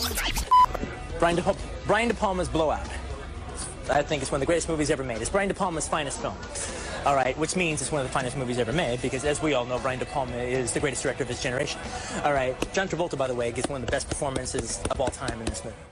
Brian De Palma's Blowout. I think it's one of the greatest movies ever made. It's Brian De Palma's finest film. All right, which means it's one of the finest movies ever made because, as we all know, Brian De Palma is the greatest director of his generation. All right, John Travolta, by the way, gives one of the best performances of all time in this movie.